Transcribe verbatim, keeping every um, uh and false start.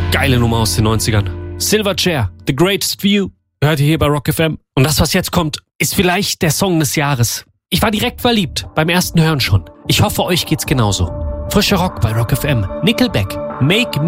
Geile Nummer aus den neunzigern. Silverchair, The Greatest View, hört ihr hier bei Rock F M. Und das, was jetzt kommt, ist vielleicht der Song des Jahres. Ich war direkt verliebt, beim ersten Hören schon. Ich hoffe, euch geht's genauso. Frischer Rock bei Rock F M. Nickelback, Make